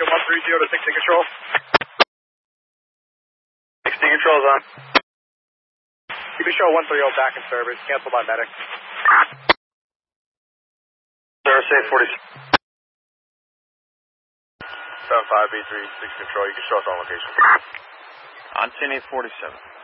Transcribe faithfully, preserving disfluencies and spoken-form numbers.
one three zero to sixty control. sixty control's on. Keep it show one three zero back in service. Cancel by medic. Service eight forty. seven five B three, six control. You can show us on location. On ten eight forty-seven.